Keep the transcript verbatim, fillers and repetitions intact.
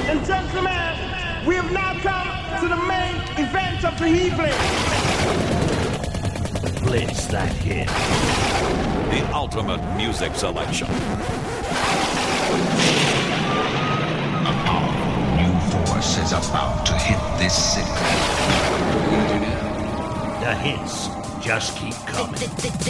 and gentlemen, we have now come to the main event of the evening. Blitz that hit. The ultimate music selection. A powerful new force is about to hit this city. What are you gonna do now? The hits just keep coming.